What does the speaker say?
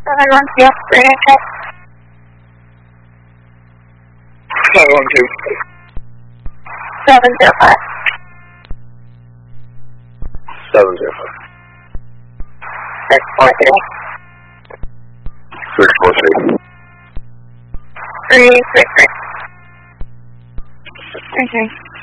712, radio check. 512. 705. 705. 643. 643. 333. Okay.